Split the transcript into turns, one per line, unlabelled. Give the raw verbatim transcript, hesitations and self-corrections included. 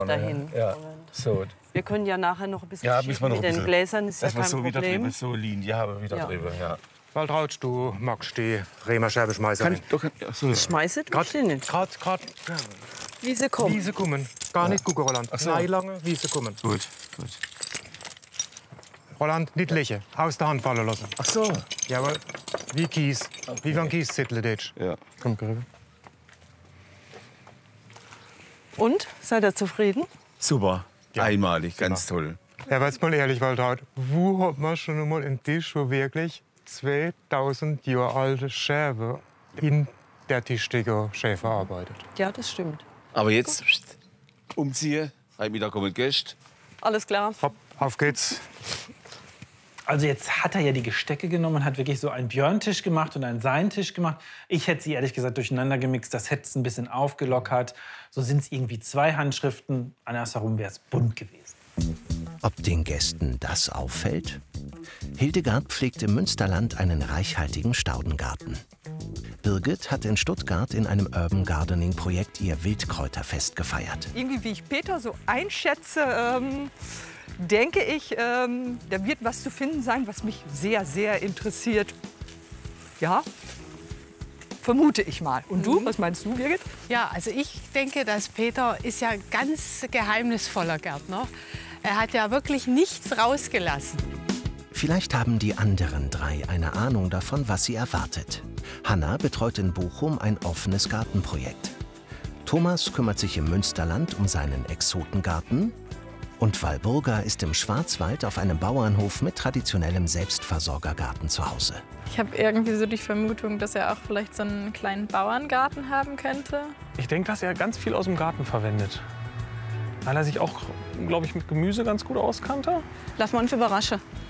dahin.
Ja. So.
Wir können ja nachher noch ein bisschen
Ja,
schieben
müssen wir noch
mit
ein
den
bisschen-
Gläsern, ist ja
Dass wir
kein
so wieder
Problem.
drüber, so liegen. Ja, aber wieder
Ja.
drüber, ja.
Waltraud, du magst die Bremer Scherbeschmeißerin.
Kann ich doch, ach so, ja.
Schmeißet mich nicht.
Grad, grad,
Wie sie kommen.
Wiese kommen. Gar nicht gucken, Roland.
Ach so.
Nein, lange Wiese kommen.
Gut, gut.
Roland, nicht lächeln. Aus der Hand fallen lassen.
Ach so.
Jawohl. Wie Kies. Wie von Kies Zetteleditsch.
Ja.
Komm, Grübe.
Und? Seid ihr zufrieden?
Super.
Ja.
Einmalig, ganz toll.
Ja, aber jetzt mal ehrlich, Waltraud. Wo hat man schon einmal einen Tisch, wo wirklich zweitausend Jahre alte Scherbe in der Tischdecke Schäfer arbeitet?
Ja, das stimmt.
Aber jetzt pst, umziehen. Heute Mittag kommen Gäste.
Alles klar.
Hopp, auf geht's.
Also jetzt hat er ja die Gestecke genommen und hat wirklich so einen Björntisch gemacht und einen Seintisch gemacht. Ich hätte sie ehrlich gesagt durcheinander gemixt, das hätte es ein bisschen aufgelockert. So sind es irgendwie zwei Handschriften, andersherum wäre es bunt gewesen.
Ob den Gästen das auffällt? Hildegard pflegt im Münsterland einen reichhaltigen Staudengarten. Birgit hat in Stuttgart in einem Urban Gardening-Projekt ihr Wildkräuterfest gefeiert.
Irgendwie, wie ich Peter so einschätze, ähm, denke ich, ähm, da wird was zu finden sein, was mich sehr, sehr interessiert. Ja, vermute ich mal. Und du, was meinst du, Birgit?
Ja, also ich denke, dass Peter ist ja ganz geheimnisvoller Gärtner. Er hat ja wirklich nichts rausgelassen.
Vielleicht haben die anderen drei eine Ahnung davon, was sie erwartet. Hanna betreut in Bochum ein offenes Gartenprojekt. Thomas kümmert sich im Münsterland um seinen Exotengarten. Und Walburga ist im Schwarzwald auf einem Bauernhof mit traditionellem Selbstversorgergarten zu Hause.
Ich habe irgendwie so die Vermutung, dass er auch vielleicht so einen kleinen Bauerngarten haben könnte.
Ich denke, dass er ganz viel aus dem Garten verwendet. Weil er sich auch, glaube ich, mit Gemüse ganz gut auskannte.
Lassen wir uns überraschen.